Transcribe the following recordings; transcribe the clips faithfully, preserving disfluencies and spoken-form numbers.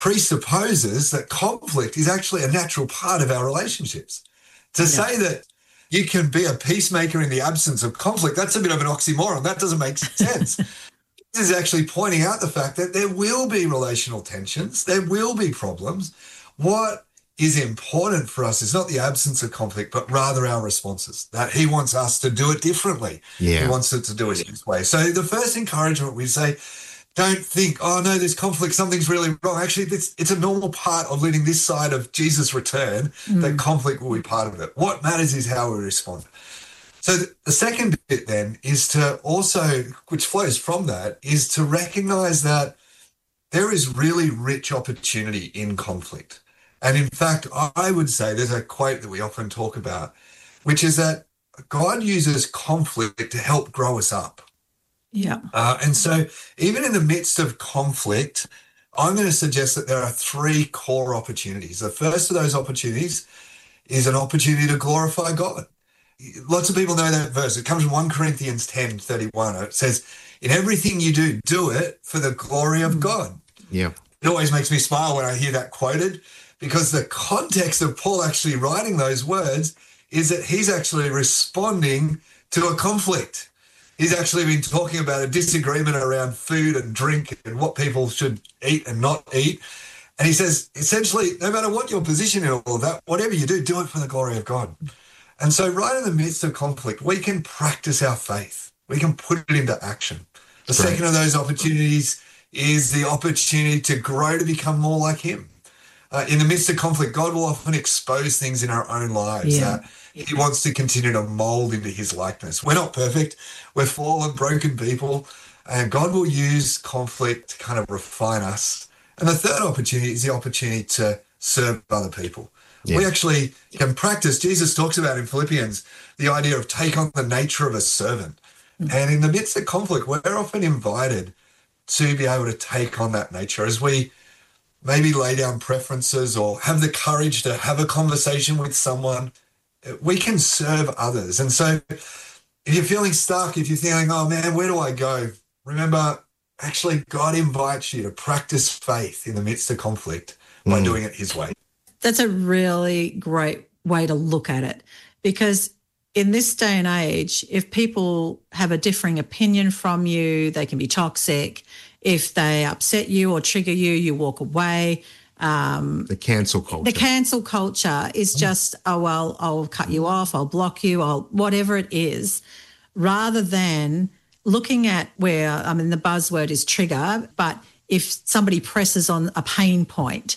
presupposes that conflict is actually a natural part of our relationships. To yeah. say that you can be a peacemaker in the absence of conflict, that's a bit of an oxymoron. That doesn't make sense. This is actually pointing out the fact that there will be relational tensions, there will be problems. What is important for us is not the absence of conflict, but rather our responses, that he wants us to do it differently. Yeah. He wants it to do it his way. So the first encouragement we say, don't think, oh, no, there's conflict, something's really wrong. Actually, it's, it's a normal part of living this side of Jesus' return, mm. that conflict will be part of it. What matters is how we respond. So the second bit then is to also, which flows from that, is to recognize that there is really rich opportunity in conflict. And in fact, I would say there's a quote that we often talk about, which is that God uses conflict to help grow us up. Yeah. Uh, and so even in the midst of conflict, I'm going to suggest that there are three core opportunities. The first of those opportunities is an opportunity to glorify God. Lots of people know that verse. It comes from First Corinthians ten thirty-one. It says, in everything you do, do it for the glory of God. Yeah. It always makes me smile when I hear that quoted, because the context of Paul actually writing those words is that he's actually responding to a conflict. He's actually been talking about a disagreement around food and drink and what people should eat and not eat. And he says, essentially, no matter what your position in all of that, whatever you do, do it for the glory of God. And so right in the midst of conflict, we can practice our faith. We can put it into action. The Great. second of those opportunities is the opportunity to grow to become more like him. Uh, in the midst of conflict, God will often expose things in our own lives yeah. that he wants to continue to mold into his likeness. We're not perfect. We're fallen, broken people, and God will use conflict to kind of refine us. And the third opportunity is the opportunity to serve other people. Yeah. We actually can practice, Jesus talks about in Philippians, the idea of take on the nature of a servant. Mm-hmm. And in the midst of conflict, we're often invited to be able to take on that nature as we maybe lay down preferences or have the courage to have a conversation with someone. We can serve others. And so if you're feeling stuck, if you're feeling, oh man, where do I go? Remember, actually, God invites you to practice faith in the midst of conflict by mm. doing it his way. That's a really great way to look at it, because in this day and age, if people have a differing opinion from you, they can be toxic. If they upset you or trigger you, you walk away. Um, the cancel culture. The cancel culture is just, oh, well, I'll cut you off, I'll block you, I'll whatever it is, rather than looking at where, I mean, the buzzword is trigger, but if somebody presses on a pain point,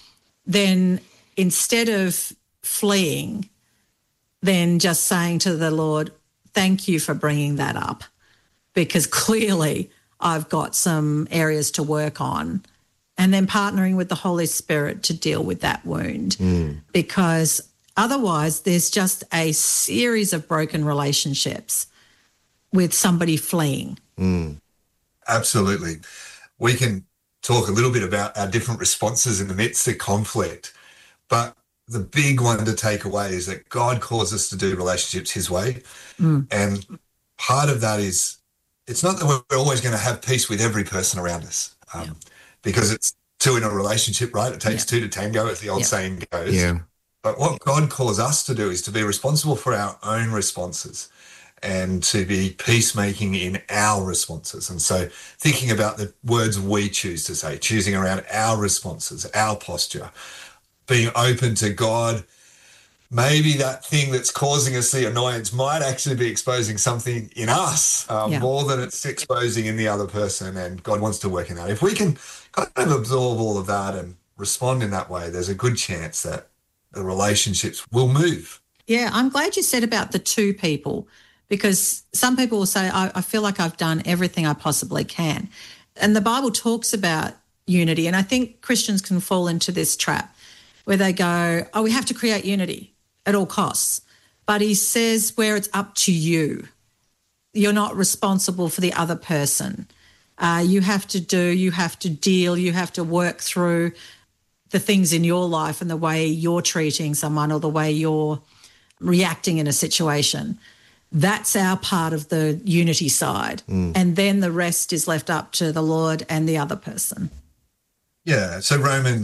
then instead of fleeing, then just saying to the Lord, thank you for bringing that up, because clearly I've got some areas to work on, and then partnering with the Holy Spirit to deal with that wound, mm. because otherwise there's just a series of broken relationships with somebody fleeing. Mm. Absolutely. We can talk a little bit about our different responses in the midst of conflict, but the big one to take away is that God calls us to do relationships his way. Mm. And part of that is, it's not that we're always going to have peace with every person around us, um, yeah. because it's two in a relationship, right? It takes yeah. two to tango, as the old yeah. saying goes. Yeah. But what God calls us to do is to be responsible for our own responses and to be peacemaking in our responses. And so thinking about the words we choose to say, choosing around our responses, our posture, being open to God. Maybe that thing that's causing us the annoyance might actually be exposing something in us uh, yeah. more than it's exposing in the other person, and God wants to work in that. If we can kind of absorb all of that and respond in that way, there's a good chance that the relationships will move. Yeah, I'm glad you said about the two people, because some people will say, I, I feel like I've done everything I possibly can. And the Bible talks about unity, and I think Christians can fall into this trap where they go, oh, we have to create unity at all costs. But he says where it's up to you. You're not responsible for the other person. Uh, you have to do, you have to deal, you have to work through the things in your life and the way you're treating someone or the way you're reacting in a situation. That's our part of the unity side. Mm. And then the rest is left up to the Lord and the other person. Yeah. So Romans